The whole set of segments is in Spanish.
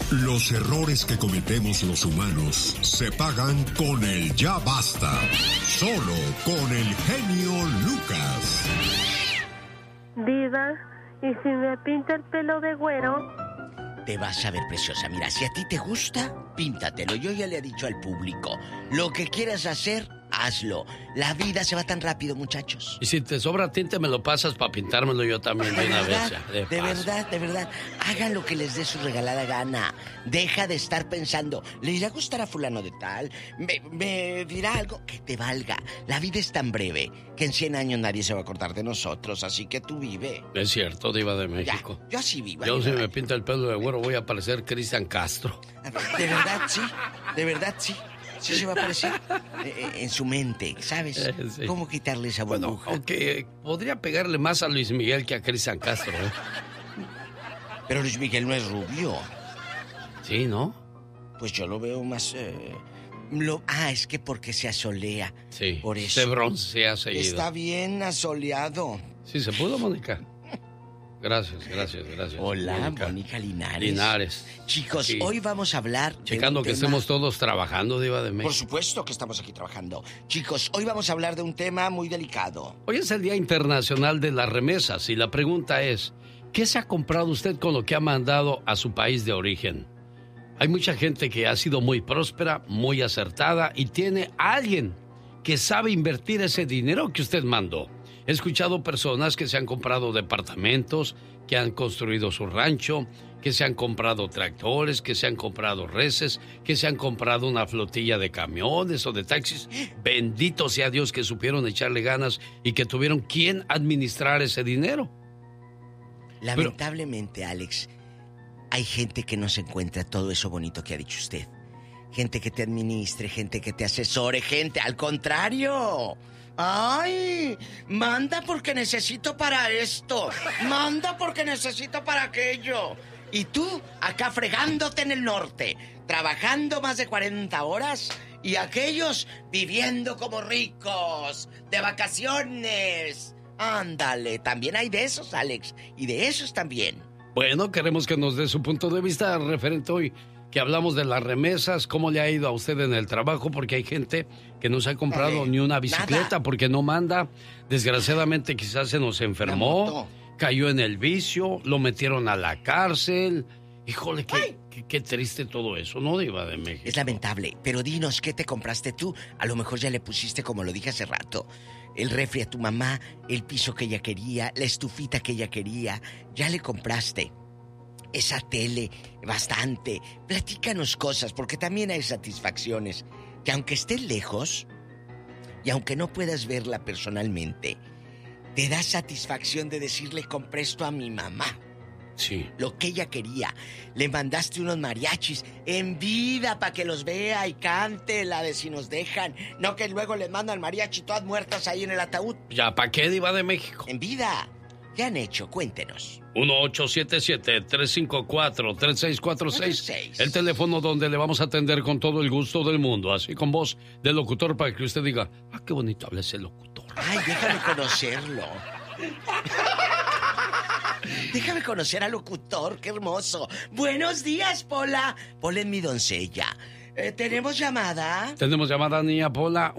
Los errores que cometemos los humanos se pagan con el ya basta. Solo con el genio Lucas. Diva, ¿y si me pinta el pelo de güero? Te vas a ver preciosa. Mira, si a ti te gusta, píntatelo. Yo ya le he dicho al público, lo que quieras hacer, hazlo. La vida se va tan rápido, muchachos. Y si te sobra tinte, me lo pasas para pintármelo yo también de una vez. De verdad. Hagan lo que les dé su regalada gana. Deja de estar pensando, ¿le irá a gustar a fulano de tal? ¿Me dirá algo? Que te valga. La vida es tan breve que en 100 años nadie se va a acordar de nosotros, así que tú vive. Es cierto, Diva de México. Ya, yo así vivo. Yo si me pinta el pelo de güero voy a parecer Cristian Castro. De verdad sí. Sí se va a aparecer en su mente, ¿sabes? Sí. ¿Cómo quitarle esa burbuja? Bueno, aunque podría pegarle más a Luis Miguel que a Cristian Castro, ¿eh? Pero Luis Miguel no es rubio. Sí, ¿no? Pues yo lo veo más... es que porque se asolea. Sí, por eso. se broncea seguido. Está bien asoleado. Sí, ¿se pudo, Mónica? Gracias. Hola, Mónica Linares. Chicos, sí. Hoy vamos a hablar... Checando que estemos todos trabajando, Diva de México. Por supuesto que estamos aquí trabajando. Chicos, hoy vamos a hablar de un tema muy delicado. Hoy es el Día Internacional de las Remesas y la pregunta es, ¿qué se ha comprado usted con lo que ha mandado a su país de origen? Hay mucha gente que ha sido muy próspera, muy acertada y tiene a alguien que sabe invertir ese dinero que usted mandó. He escuchado personas que se han comprado departamentos, que han construido su rancho, que se han comprado tractores, que se han comprado reses, que se han comprado una flotilla de camiones o de taxis. Bendito sea Dios que supieron echarle ganas y que tuvieron quien administrar ese dinero. Lamentablemente, Alex, hay gente que no se encuentra todo eso bonito que ha dicho usted. Gente que te administre, gente que te asesore, gente al contrario. ¡Ay! Manda porque necesito para esto. Manda porque necesito para aquello. Y tú, acá fregándote en el norte, trabajando más de 40 horas, y aquellos viviendo como ricos, de vacaciones. Ándale, también hay de esos, Alex, y de esos también. Bueno, queremos que nos dé su punto de vista referente hoy que hablamos de las remesas, cómo le ha ido a usted en el trabajo, porque hay gente que no se ha comprado ni una bicicleta nada. Porque no manda. Desgraciadamente quizás se nos enfermó, cayó en el vicio, lo metieron a la cárcel. Híjole, qué triste todo eso, ¿no, Diva de México? Es lamentable, pero dinos, ¿qué te compraste tú? A lo mejor ya le pusiste, como lo dije hace rato, el refri a tu mamá, el piso que ella quería, la estufita que ella quería, ya le compraste. Esa tele, bastante. Platícanos cosas, porque también hay satisfacciones que aunque estés lejos y aunque no puedas verla personalmente, te da satisfacción de decirle, compré esto a mi mamá. Sí. Lo que ella quería. Le mandaste unos mariachis en vida para que los vea y cante la de Si Nos Dejan. No que luego le mandan mariachi todas muertas ahí en el ataúd. ¿Ya para qué, Diva de México? En vida. ¿Qué han hecho? Cuéntenos. 1-877-354-3646. El teléfono donde le vamos a atender con todo el gusto del mundo. Así con voz de locutor para que usted diga, qué bonito habla ese locutor. Ay, déjame conocerlo. Déjame conocer al locutor, qué hermoso. Buenos días, Pola. Pola es mi doncella. ¿Tenemos llamada? Tenemos llamada, niña Pola,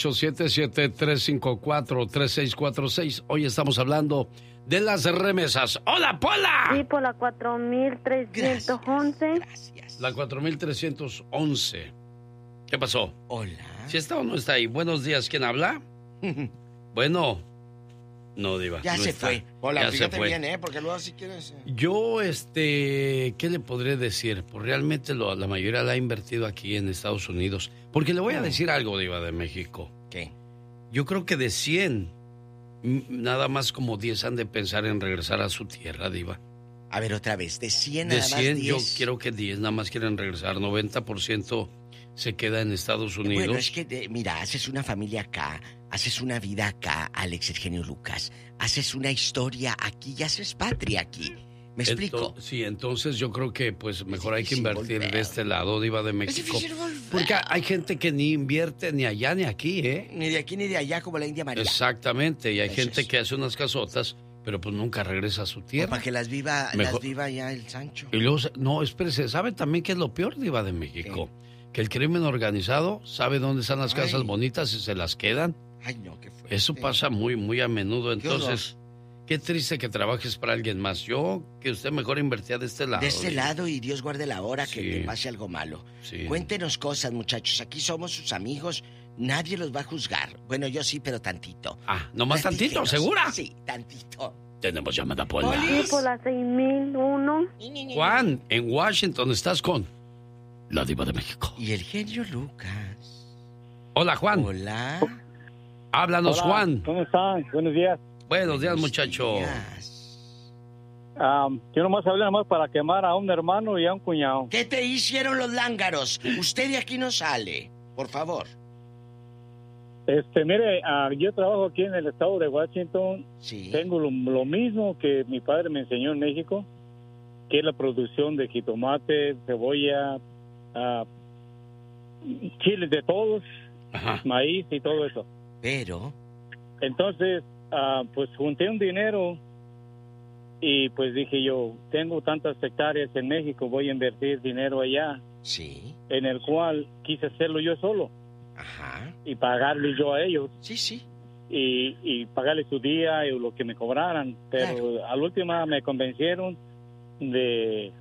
1-877-354-3646. Hoy estamos hablando de las remesas. ¡Hola, Pola! Sí, por la 4311. Gracias. La 4311. ¿Qué pasó? Hola. ¿Sí está o no está ahí? Buenos días, ¿quién habla? Bueno... No, Diva. Ya no se está. fue. Hola, ya fíjate se fue. bien, porque luego si quieres... Yo, ¿qué le podré decir? Pues realmente la mayoría la ha invertido aquí en Estados Unidos. Porque le voy a decir algo, Diva de México. ¿Qué? Yo creo que de 100, nada más como 10 han de pensar en regresar a su tierra, Diva. A ver, otra vez, de 100 de nada más 100, 10. yo quiero que 10 nada más quieren regresar. 90% se queda en Estados Unidos. Bueno, es que, mira, haces una familia acá... Haces una vida acá, Alex, el genio Lucas. Haces una historia aquí y haces patria aquí. ¿Me explico? Sí, entonces yo creo que pues mejor hay que invertir de este lado, Diva de México. Es difícil volver. Porque hay gente que ni invierte ni allá ni aquí, ¿eh? Ni de aquí ni de allá, como la India María. Exactamente, y hay gente que hace unas casotas pero pues nunca regresa a su tierra. Para que las viva ya el Sancho. Y luego, no, espérese, ¿sabe también qué es lo peor, Diva de México? ¿Qué? Que el crimen organizado sabe dónde están las casas bonitas y se las quedan. Ay, no, qué fuerte. Eso pasa muy, muy a menudo. Entonces, qué triste que trabajes para alguien más. Yo, que usted mejor invertía de este lado. De este lado, y Dios guarde la hora que le pase algo malo. Sí. Cuéntenos cosas, muchachos. Aquí somos sus amigos. Nadie los va a juzgar. Bueno, yo sí, pero tantito. ¿Nomás tantito, segura? Sí, tantito. Tenemos llamada, Pola. Sí, por la 6001. Juan, en Washington estás con la Diva de México. Y el genio Lucas. Hola, Juan. Hola. Háblanos, Hola, Juan. ¿cómo están? Buenos días. Buenos días, muchacho. Yo nomás hablé para quemar a un hermano y a un cuñado. ¿Qué te hicieron los lángaros? Usted de aquí no sale, por favor. Mire, yo trabajo aquí en el estado de Washington. Sí. Tengo lo mismo que mi padre me enseñó en México, que es la producción de jitomate, cebolla, chiles de todos, maíz y todo eso. Pero... Entonces, pues junté un dinero y pues dije yo, tengo tantas hectáreas en México, voy a invertir dinero allá. Sí. En el cual quise hacerlo yo solo. Ajá. Y pagarles yo a ellos. Sí. Y pagarles su día y lo que me cobraran. Pero al último me convencieron de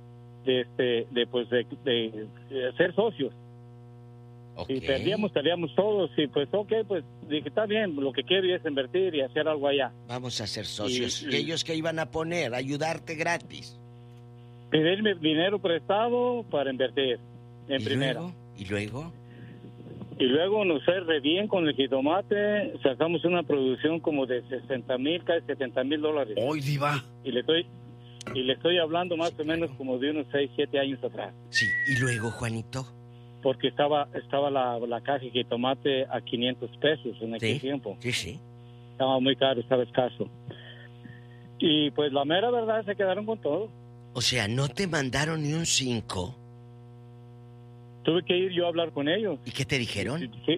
ser socios. Okay. Y perdíamos todos. Y pues pues dije, está bien, lo que quiero es invertir y hacer algo allá. Vamos a ser socios. ¿Y ellos qué iban a poner? Ayudarte gratis. Pedirme dinero prestado para invertir en primera. ¿Y luego? Y luego nos fue re bien con el jitomate, sacamos una producción como de 60,000, casi $70,000. ¡Hoy, Diva! Y le estoy hablando más o menos como de unos 6, 7 años atrás. Sí, ¿y luego, Juanito? Porque estaba la caja de jitomate a $500 en aquel tiempo. Sí. Estaba muy caro, estaba escaso. Y pues la mera verdad se quedaron con todo. O sea, ¿no te mandaron ni un 5? Tuve que ir yo a hablar con ellos. ¿Y qué te dijeron? Sí.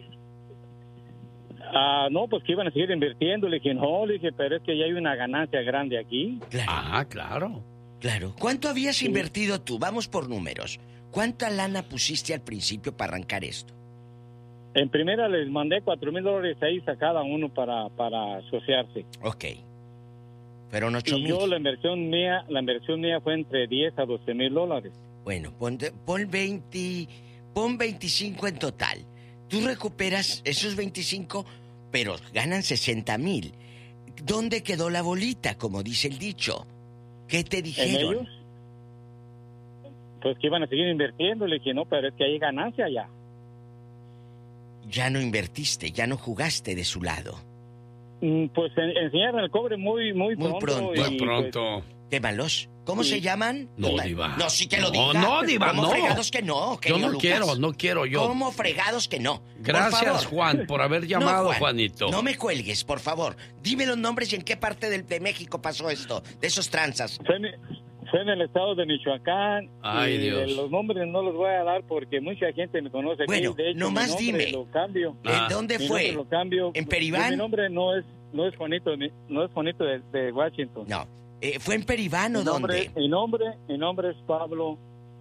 No, pues que iban a seguir invirtiendo. Le dije, pero es que ya hay una ganancia grande aquí. Claro. Claro. ¿Cuánto habías invertido tú? Vamos por números. ¿Cuánta lana pusiste al principio para arrancar esto? En primera les mandé $4,000 ahí a cada uno para asociarse. Ok. Fueron 8,000. Y yo la inversión mía fue entre $10,000 a $12,000. Bueno, pon 25 en total. Tú recuperas esos 25, pero ganan 60,000. ¿Dónde quedó la bolita, como dice el dicho? ¿Qué te dijeron? ¿En ellos? Pues que iban a seguir invirtiendo. Le dije, no, pero es que hay ganancia ya. Ya no invertiste, ya no jugaste de su lado. Pues enseñaron el cobre muy pronto. Muy pronto. Quémalos. ¿Cómo se llaman? No, Diva. No, sí que lo diga. No, Diva, ¿Cómo no. fregados que no? Yo no quiero yo. ¿Cómo fregados que no? Gracias, Juan, por haber llamado, Juan, Juanito. No me cuelgues, por favor. Dime los nombres y en qué parte de México pasó esto, de esos tranzas. Fue en el estado de Michoacán. Ay, Dios. Los nombres no los voy a dar porque mucha gente me conoce. Bueno, aquí. De hecho, nomás dime. Lo cambio. ¿Dónde Mi fue? nombre lo cambio. ¿En Peribán? Mi nombre no es Juanito, no es Juanito de Washington. No. ¿Fue en Peribán o dónde? Mi nombre es Pablo.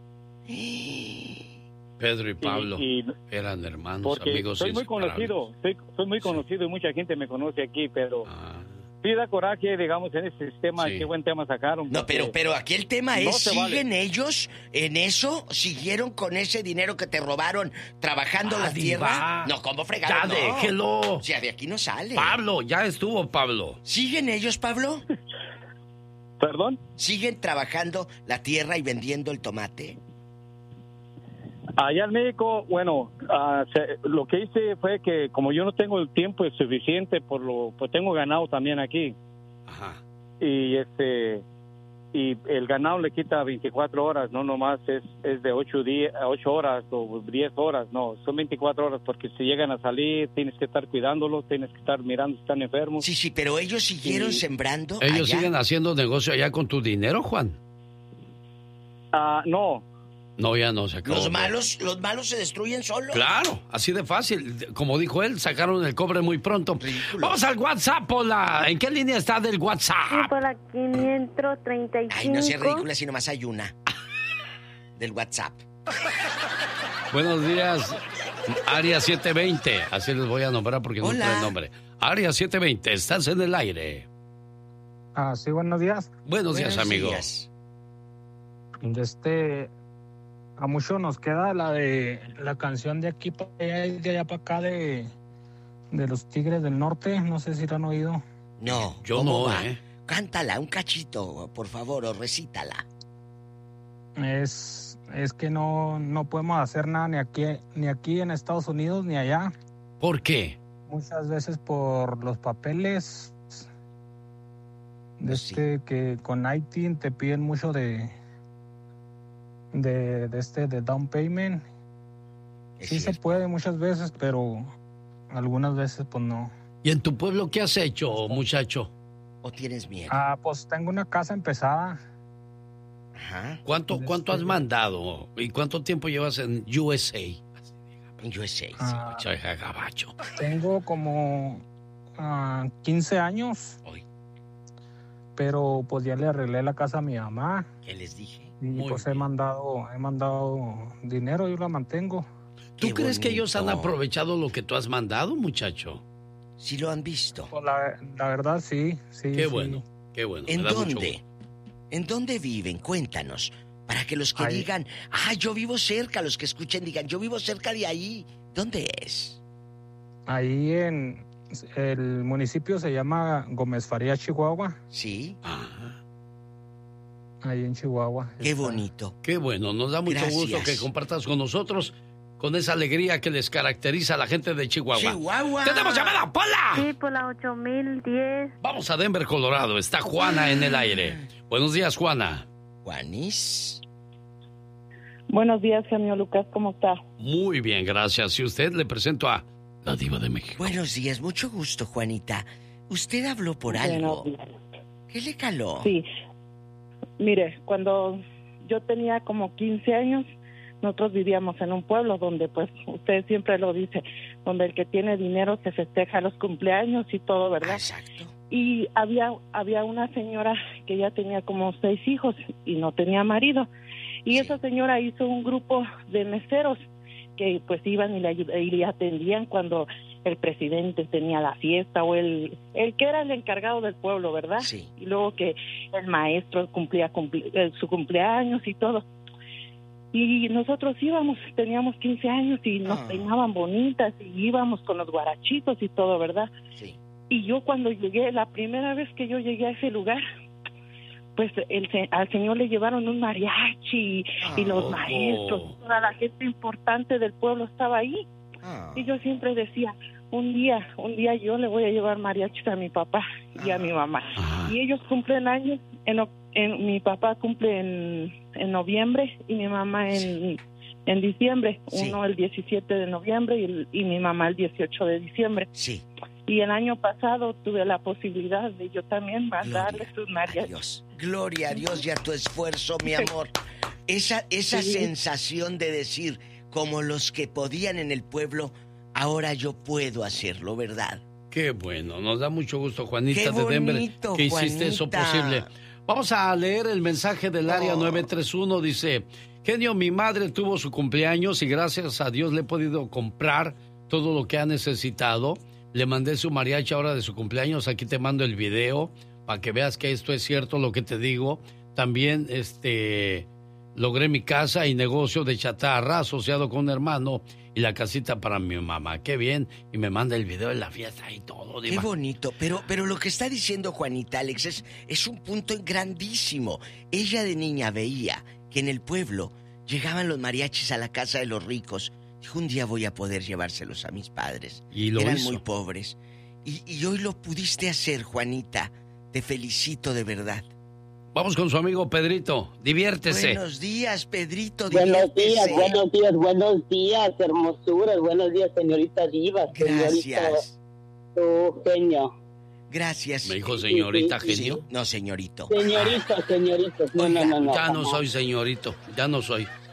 Pedro y Pablo eran hermanos, amigos. Soy muy conocido, soy muy conocido y mucha gente me conoce aquí, pero sí da coraje, digamos, en ese sistema. Qué buen tema sacaron. No, pero aquí el tema es, ¿siguen vale. ellos en eso? ¿Siguieron con ese dinero que te robaron trabajando la tierra? No, ¿cómo fregaron? Ya déjelo. O sea, de aquí no sale. Pablo, ya estuvo, Pablo. ¿Siguen ellos, Pablo? ¿Perdón? ¿Siguen trabajando la tierra y vendiendo el tomate? Allá en México, bueno, lo que hice fue que como yo no tengo el tiempo suficiente pues tengo ganado también aquí. Ajá. Y el ganado le quita 24 horas, no nomás es de 8 horas o 10 horas, no, son 24 horas porque si llegan a salir tienes que estar cuidándolos, tienes que estar mirando si están enfermos. Sí, pero ellos siguieron sembrando. ¿Ellos allá? siguen haciendo negocio allá con tu dinero, Juan? No, No, ya no se acabó. Los malos se destruyen solos. Claro, así de fácil. Como dijo él, sacaron el cobre muy pronto. Ridículo. Vamos al WhatsApp, Pola. ¿En qué línea está del Sí, WhatsApp? por la 535. Ay, no seas ridícula si nomás hay una. Del WhatsApp. Buenos días, Área 720. Así les voy a nombrar porque no Hola. trae nombre. Área 720, estás en el aire. Sí, buenos días. Buenos días, amigo. días. A muchos nos queda la canción de aquí para allá y de allá para acá de los Tigres del Norte. No sé si la han oído. No, Yo ¿cómo no, va? Cántala, un cachito, por favor, o recítala. Es que no podemos hacer nada ni aquí en Estados Unidos ni allá. ¿Por qué? Muchas veces por los papeles Pues sí. que con ITIN te piden mucho de down payment. Es Sí se cierto. puede muchas veces, pero algunas veces pues no. ¿Y en tu pueblo qué has hecho, muchacho? ¿O tienes miedo? Pues tengo una casa empezada. Ajá. ¿Cuánto has mandado? ¿Y cuánto tiempo llevas en USA? En USA. Chaja gabacho. Tengo como 15 años, Hoy, pero pues ya le arreglé la casa a mi mamá ¿qué les dije? y Muy pues bien. he mandado dinero, yo la mantengo. ¿Tú Qué crees que ellos han bonito. aprovechado lo que tú has mandado, muchacho? Sí lo han visto. Pues la verdad sí. Qué sí. bueno, qué bueno. ¿En me da mucho dónde? gusto. ¿En dónde viven? Cuéntanos. Para que los que Ahí. digan, yo vivo cerca, los que escuchen digan, yo vivo cerca de ahí. ¿Dónde es? Ahí en el municipio se llama Gómez Farías, Chihuahua. Sí. Ajá. Ahí en Chihuahua. Qué está. bonito. Qué bueno, nos da mucho Gracias. gusto que compartas con nosotros con esa alegría que les caracteriza a la gente de Chihuahua. Chihuahua. ¡Tenemos llamada, Pola! Sí, por la 8010. Vamos a Denver, Colorado. Está Juana en el aire. Buenos días, Juana. Juanis. Buenos días, genio Lucas, ¿cómo está? Muy bien, gracias. Y usted le presento a la diva de México. Buenos días, mucho gusto, Juanita. Usted habló por algo. Buenos días. ¿Qué le caló? Sí, mire, cuando yo tenía como 15 años, nosotros vivíamos en un pueblo donde, pues, usted siempre lo dice, donde el que tiene dinero se festeja los cumpleaños y todo, ¿verdad? Exacto. Y había una señora que ya tenía como 6 hijos y no tenía marido. Y Sí. esa señora hizo un grupo de meseros que pues iban y le atendían cuando el presidente tenía la fiesta o el que era el encargado del pueblo, ¿verdad? Sí. Y luego que el maestro cumplía su cumpleaños y todo. Y nosotros íbamos, teníamos 15 años y nos peinaban bonitas y íbamos con los guarachitos y todo, ¿verdad? Sí. Y yo cuando llegué, la primera vez que yo llegué a ese lugar, pues al señor le llevaron un mariachi y los maestros, toda la gente importante del pueblo estaba ahí. Y yo siempre decía, un día yo le voy a llevar mariachis a mi papá y a mi mamá. Y ellos cumplen años, mi papá cumple en noviembre y mi mamá en diciembre. Sí. Uno el 17 de noviembre y mi mamá el 18 de diciembre. Sí. Y el año pasado tuve la posibilidad de yo también mandarle sus mariachis. Gloria a Dios y a tu esfuerzo, mi amor. Esa Sí. sensación de decir, como los que podían en el pueblo, ahora yo puedo hacerlo, ¿verdad? Qué bueno, nos da mucho gusto, Juanita Qué de Denver, bonito, que hiciste eso Juanita. posible. Vamos a leer el mensaje del área 931, dice, genio, mi madre tuvo su cumpleaños y gracias a Dios le he podido comprar todo lo que ha necesitado. Le mandé su mariachi ahora de su cumpleaños, aquí te mando el video para que veas que esto es cierto lo que te digo. También logré mi casa y negocio de chatarra asociado con un hermano y la casita para mi mamá. Qué bien. Y me manda el video de la fiesta y todo. Qué Diva. bonito, pero lo que está diciendo Juanita, Alex, es un punto grandísimo. Ella de niña veía que en el pueblo llegaban los mariachis a la casa de los ricos. Dijo, un día voy a poder llevárselos a mis padres. Y lo Eran hizo. muy pobres. Y hoy lo pudiste hacer, Juanita. Te felicito de verdad. Vamos con su amigo Pedrito. Diviértese. Buenos días, Pedrito. Buenos días, diviértese. buenos días, hermosuras, buenos días, señorita Diva, señorita, Gracias. tu genio. Gracias. Me dijo señorita Sí, genio. no, señorito. Señorito, no. Ya no soy señorito, ya no soy.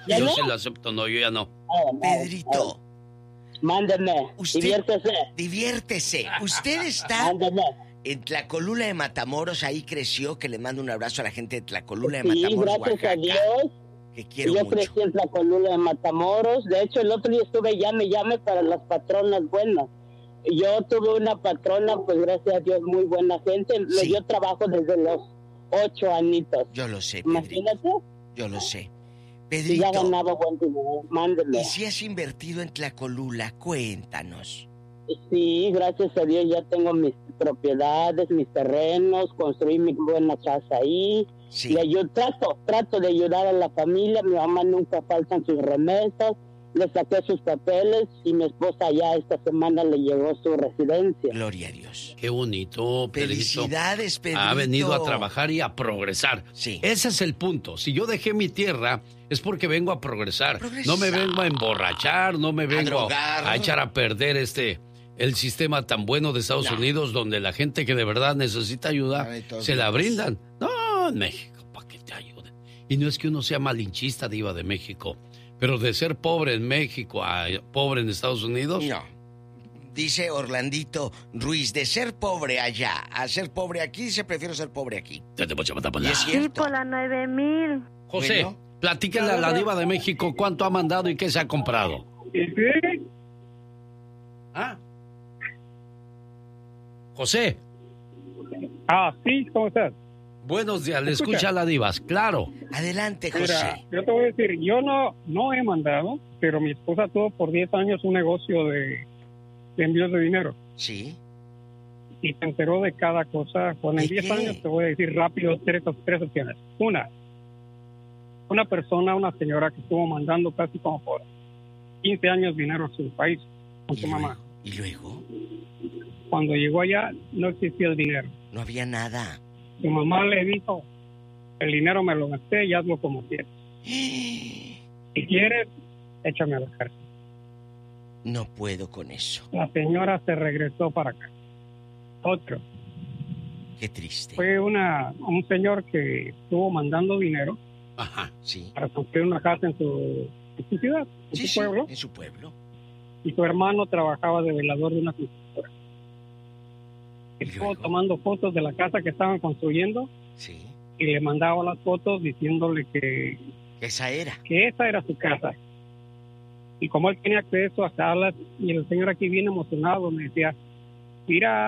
Yo sí lo acepto, no, yo ya no. Pedrito. Mándeme, diviértese. Usted está en Tlacolula de Matamoros, ahí creció, que le mando un abrazo a la gente de Tlacolula de Matamoros, gracias Oaxaca. a Dios. Que quiero Yo mucho. crecí en Tlacolula de Matamoros. De hecho, el otro día estuve llame para las patronas buenas. Yo tuve una patrona, pues gracias a Dios, muy buena gente. Me dio trabajo desde los 8 añitos. Yo lo sé, Pedrito. Imagínate. Yo lo sé. Y Pedrito. ya ganaba buen dinero. Mándeme. ¿Y si has invertido en Tlacolula? Cuéntanos. Sí, gracias a Dios ya tengo mis propiedades, mis terrenos, construí mi buena casa ahí. Sí. Y yo trato de ayudar a la familia. Mi mamá nunca faltan sus remesas. Le saqué sus papeles y mi esposa ya esta semana le llegó su residencia. Gloria a Dios. Qué bonito, Pedrito. Felicidades, Pedrito. Ha venido a trabajar y a progresar. Sí. Ese es el punto. Si yo dejé mi tierra, es porque vengo a progresar. No me vengo a emborrachar, no me vengo a echar a perder el sistema tan bueno de Estados Unidos, donde la gente que de verdad necesita ayuda, se la brindan. No, en México, ¿para qué te ayuden? Y no es que uno sea malinchista, diva de México, pero de ser pobre en México a pobre en Estados Unidos... No. Dice Orlandito Ruiz, de ser pobre allá a ser pobre aquí, se prefiere ser pobre aquí. Y es Sí, cierto. por la 9,000. José, platíquenle a la diva de México cuánto ha mandado y qué se ha comprado. ¿Ah? José. Sí, ¿cómo estás? Buenos días, le escucha a la divas, claro. Adelante, José. Mira, yo te voy a decir, yo no he mandado, pero mi esposa tuvo por 10 años un negocio de envíos de dinero. Sí. Y se enteró de cada cosa. Con en 10 años te voy a decir rápido tres opciones. Una persona, una señora que estuvo mandando casi como por 15 años dinero a su país con su mamá. ¿Y luego? Cuando llegó allá no existía el dinero. No había nada. Su mamá le dijo, el dinero me lo gasté y hazlo como quieras. Si quieres, échame a la cárcel. No puedo con eso. La señora se regresó para acá. Otro. Qué triste. Fue un señor que estuvo mandando dinero para construir una casa en su ciudad, en su pueblo. En su pueblo. Y su hermano trabajaba de velador de una constructora. Estuvo tomando fotos de la casa que estaban construyendo y le mandaba las fotos diciéndole que esa era su casa. Y como él tenía acceso a salas, y el señor aquí bien emocionado me decía, mira,